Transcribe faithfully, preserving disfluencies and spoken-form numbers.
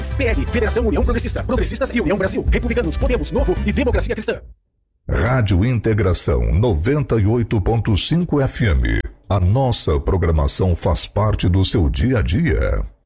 P L, Federação União Progressista, Progressistas e União Brasil, Republicanos, Podemos, Novo e Democracia Cristã. Rádio Integração noventa e oito ponto cinco F M. A nossa programação faz parte do seu dia a dia.